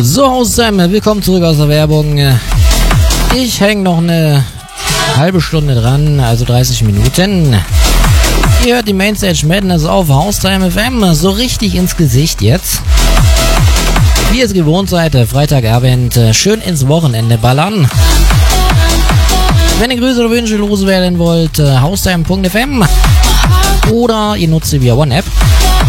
So, Haustime, willkommen zurück aus der Werbung. Ich hänge noch eine halbe Stunde dran, also 30 Minuten. Ihr hört die Mainstage Madness auf Haustime FM, so richtig ins Gesicht jetzt. Wie ihr es gewohnt seid, Freitagabend schön ins Wochenende ballern. Wenn ihr Grüße oder Wünsche loswerden wollt, haustime.fm oder ihr nutzt sie via One-App.